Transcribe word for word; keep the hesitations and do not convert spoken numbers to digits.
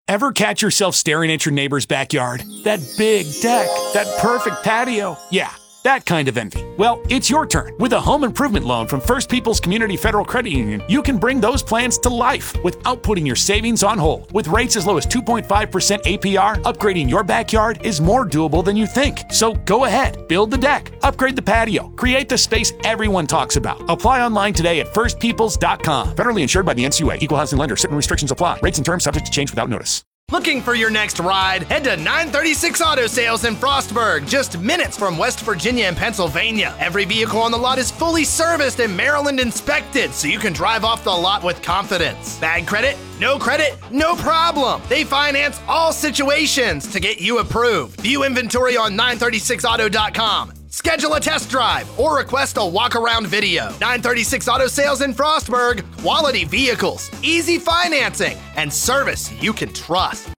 Ever catch yourself staring at your neighbor's backyard? That big deck, that perfect patio. Yeah, that kind of envy. Well, it's your turn. With a home improvement loan from First People's Community Federal Credit Union, you can bring those plans to life without putting your savings on hold. With rates as low as two point five percent A P R, upgrading your backyard is more doable than you think. So go ahead, build the deck, upgrade the patio, create the space everyone talks about. Apply online today at first peoples dot com. Federally insured by the N C U A. Equal housing lender. Certain restrictions apply. Rates and terms subject to change without notice. Looking for your next ride? Head to nine thirty-six Auto Sales in Frostburg, just minutes from West Virginia and Pennsylvania. Every vehicle on the lot is fully serviced and Maryland inspected, so you can drive off the lot with confidence. Bad credit? No credit? No problem. They finance all situations to get you approved. View inventory on nine thirty-six auto dot com. Schedule a test drive or request a walk-around video. nine thirty-six Auto Sales in Frostburg. Quality vehicles, easy financing, and service you can trust.